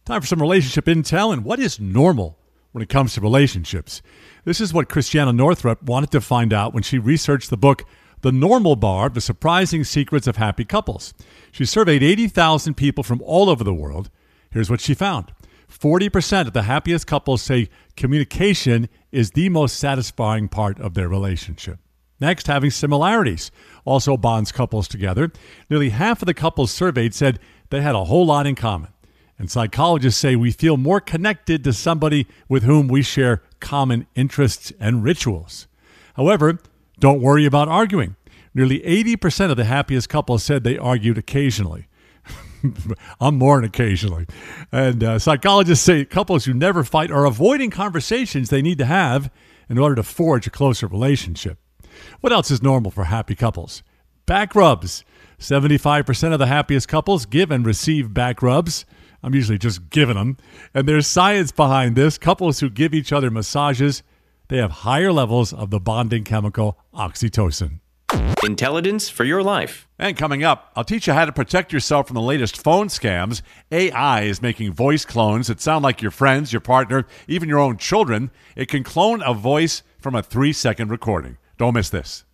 Time for some relationship intel and what is normal when it comes to relationships. This is what Christiana Northrup wanted to find out when she researched the book The Normal Bar: The Surprising Secrets of Happy Couples. She surveyed 80,000 people from all over the world. Here's what she found. 40% of the happiest couples say communication is the most satisfying part of their relationship. Next, having similarities also bonds couples together. Nearly half of the couples surveyed said they had a whole lot in common. And psychologists say we feel more connected to somebody with whom we share common interests and rituals. However, don't worry about arguing. Nearly 80% of the happiest couples said they argued occasionally. I'm more than occasionally. And psychologists say couples who never fight are avoiding conversations they need to have in order to forge a closer relationship. What else is normal for happy couples? Back rubs. 75% of the happiest couples give and receive back rubs. I'm usually just giving them. And there's science behind this. Couples who give each other massages, they have higher levels of the bonding chemical oxytocin. Intelligence for your life. And coming up, I'll teach you how to protect yourself from the latest phone scams. AI is making voice clones that sound like your friends, your partner, even your own children. It can clone a voice from a 3-second recording. Don't miss this.